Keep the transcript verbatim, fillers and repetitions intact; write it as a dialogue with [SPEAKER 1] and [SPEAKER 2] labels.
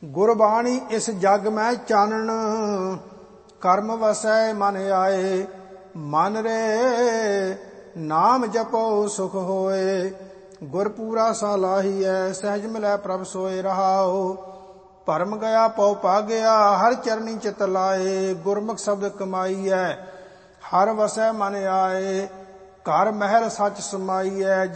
[SPEAKER 1] ਗੁਰਬਾਣੀ ਇਸ ਜਗ ਮੈਂ ਚਾਨਣ, ਕਰਮ ਵਸੈ ਮਨ ਆਏ। ਮਨ ਰੇ ਨਾਮ ਜਪੋ ਸੁਖ ਹੋਏ, ਗੁਰ ਪੂਰਾ ਸਾਲਾਹੀਐ। ਸਹਿਜ ਮਿਲੈ ਪ੍ਰਭ ਸੋਏ ਰਹਾਓ, ਭਰਮ ਗਿਆ ਪਉ ਭਾਗਿਆ। ਹਰ ਚਰਨੀ ਚਿਤ ਲਾਏ, ਗੁਰਮੁਖ ਸ਼ਬਦ ਕਮਾਈਐ। ਹਰ ਵਸੈ ਮਨ ਆਏ, ਘਰ ਮਹਿਲ ਸੱਚ ਸਮਾਈਐ।